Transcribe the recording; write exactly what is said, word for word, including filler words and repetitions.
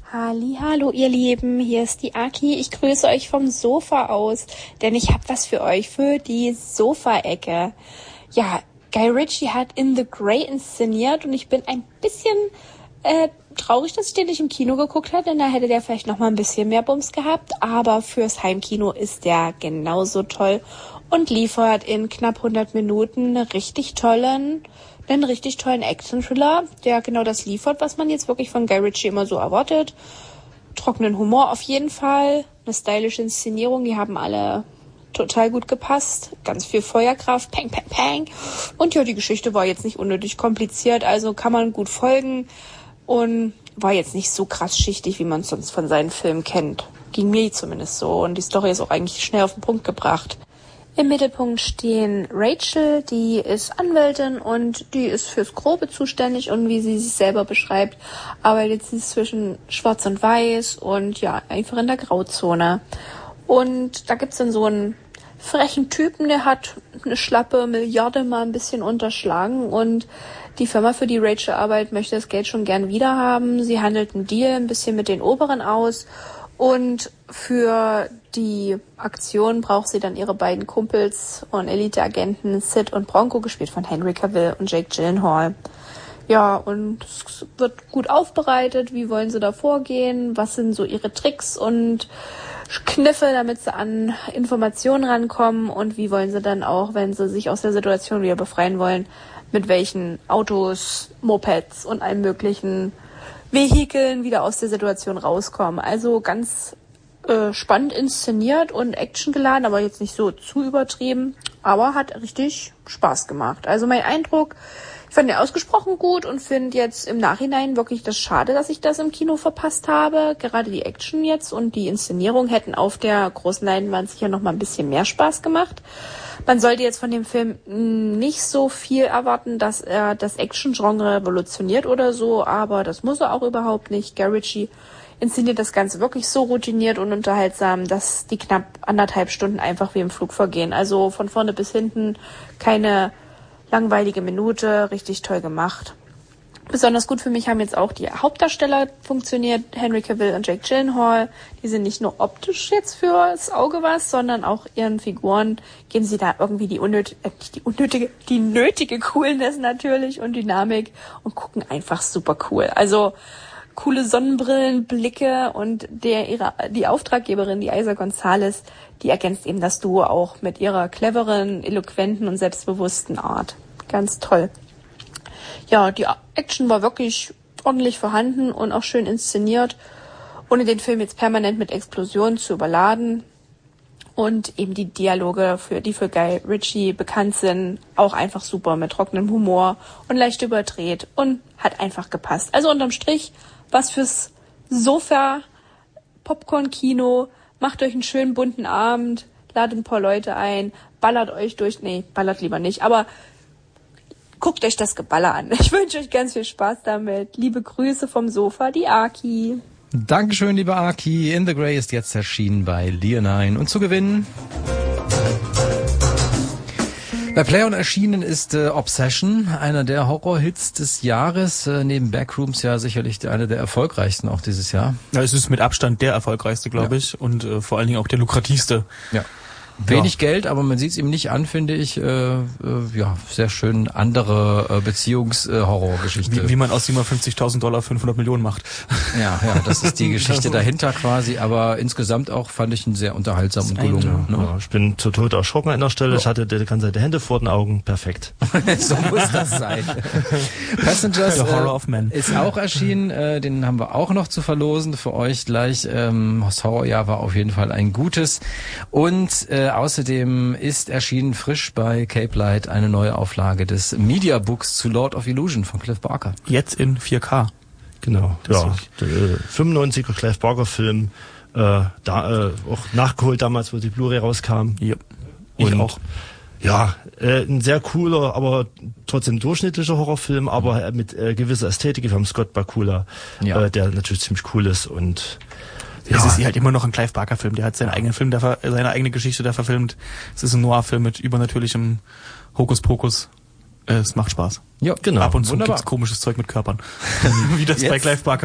Hallihallo ihr Lieben, hier ist die Aki. Ich grüße euch vom Sofa aus, denn ich habe was für euch für die Sofaecke. Ja, Guy Ritchie hat In the Grey inszeniert und ich bin ein bisschen äh, traurig, dass ich den nicht im Kino geguckt habe, denn da hätte der vielleicht noch mal ein bisschen mehr Bums gehabt. Aber fürs Heimkino ist der genauso toll und liefert in knapp hundert Minuten einen richtig tollen, einen richtig tollen Action-Thriller, der genau das liefert, was man jetzt wirklich von Guy Ritchie immer so erwartet. Trockenen Humor auf jeden Fall, eine stylische Inszenierung, die haben alle total gut gepasst. Ganz viel Feuerkraft, peng, peng, peng. Und ja, die Geschichte war jetzt nicht unnötig kompliziert, also kann man gut folgen und war jetzt nicht so krass schichtig, wie man es sonst von seinen Filmen kennt. Ging mir zumindest so und die Story ist auch eigentlich schnell auf den Punkt gebracht. Im Mittelpunkt stehen Rachel, die ist Anwältin und die ist fürs Grobe zuständig und wie sie sich selber beschreibt, arbeitet sie zwischen Schwarz und Weiß und ja, einfach in der Grauzone. Und da gibt's dann so einen frechen Typen, der hat eine schlappe Milliarde mal ein bisschen unterschlagen und die Firma, für die Rachel arbeitet, möchte das Geld schon gern wieder haben. Sie handelt einen Deal ein bisschen mit den Oberen aus und für die Aktion braucht sie dann ihre beiden Kumpels und Elite-Agenten Sid und Bronco, gespielt von Henry Cavill und Jake Gyllenhaal. Ja, und es wird gut aufbereitet. Wie wollen sie da vorgehen? Was sind so ihre Tricks und Kniffe, damit sie an Informationen rankommen? Und wie wollen sie dann auch, wenn sie sich aus der Situation wieder befreien wollen, mit welchen Autos, Mopeds und allen möglichen Vehikeln wieder aus der Situation rauskommen? Also ganz äh, spannend inszeniert und actiongeladen, aber jetzt nicht so zu übertrieben, aber hat richtig Spaß gemacht. Also mein Eindruck, ich fand den ausgesprochen gut und finde jetzt im Nachhinein wirklich das schade, dass ich das im Kino verpasst habe. Gerade die Action jetzt und die Inszenierung hätten auf der großen Leinwand sicher noch mal ein bisschen mehr Spaß gemacht. Man sollte jetzt von dem Film nicht so viel erwarten, dass er das Action-Genre revolutioniert oder so, aber das muss er auch überhaupt nicht. Guy Ritchie inszeniert das Ganze wirklich so routiniert und unterhaltsam, dass die knapp anderthalb Stunden einfach wie im Flug vergehen. Also von vorne bis hinten keine langweilige Minute, richtig toll gemacht. Besonders gut für mich haben jetzt auch die Hauptdarsteller funktioniert, Henry Cavill und Jake Gyllenhaal. Die sind nicht nur optisch jetzt fürs Auge was, sondern auch ihren Figuren geben sie da irgendwie die unnötige, äh, die unnötige, die nötige Coolness natürlich und Dynamik und gucken einfach super cool. Also coole Sonnenbrillen, Blicke und der ihre die Auftraggeberin, die Isa Gonzalez, die ergänzt eben das Duo auch mit ihrer cleveren, eloquenten und selbstbewussten Art. Ganz toll. Ja, die Action war wirklich ordentlich vorhanden und auch schön inszeniert, ohne den Film jetzt permanent mit Explosionen zu überladen. Und eben die Dialoge, für die für Guy Ritchie bekannt sind, auch einfach super mit trockenem Humor und leicht überdreht und hat einfach gepasst. Also unterm Strich, was fürs Sofa, Popcorn-Kino, macht euch einen schönen bunten Abend, ladet ein paar Leute ein, ballert euch durch, nee, ballert lieber nicht, aber guckt euch das Geballer an. Ich wünsche euch ganz viel Spaß damit. Liebe Grüße vom Sofa, die Aki. Dankeschön, liebe Aki. In the Grey ist jetzt erschienen bei Leonine. Und zu gewinnen bei Play-On erschienen ist äh, Obsession, einer der Horrorhits des Jahres. Äh, neben Backrooms ja sicherlich einer der erfolgreichsten auch dieses Jahr. Ja, es ist mit Abstand der erfolgreichste, glaube ja. ich. Und äh, vor allen Dingen auch der lukrativste. Ja. Wenig ja. Geld, aber man sieht es ihm nicht an, finde ich. Äh, äh, ja, sehr schön andere äh, Beziehungs-Horrorgeschichte. Wie, wie man aus siebenundfünfzigtausend Dollar fünfhundert Millionen macht. Ja, ja, das ist die Geschichte dahinter quasi. Aber insgesamt auch fand ich ihn sehr unterhaltsam und gelungen. Ja, ne? Ja, ich bin zu Tod erschrocken an der Stelle. Ja. Ich hatte die ganze Zeit die Hände vor den Augen. Perfekt. So muss das sein. Passengers The Horror of Man ist auch erschienen. Äh, den haben wir auch noch zu verlosen für euch gleich. Ähm, das Horrorjahr war auf jeden Fall ein gutes. Und äh, außerdem ist erschienen frisch bei Cape Light eine neue Auflage des Media Books zu Lord of Illusion von Clive Barker. Jetzt in vier K. Genau, ja. Der fünfundneunziger Clive Barker Film, äh, da äh, auch nachgeholt damals, wo die Blu-ray rauskam. Ja. Ich Und auch. Ja, äh, ein sehr cooler, aber trotzdem durchschnittlicher Horrorfilm, aber mit äh, gewisser Ästhetik. Wir haben Scott Bakula, ja. äh, der natürlich ziemlich cool ist und ja. Es ist halt immer noch ein Clive Barker Film. Der hat seinen eigenen Film, der ver- seine eigene Geschichte da verfilmt. Es ist ein Noir-Film mit übernatürlichem Hokuspokus. Es macht Spaß. Ja, genau. Ab und zu Wunderbar. gibt's komisches Zeug mit Körpern. Wie das Jetzt bei Clive Barker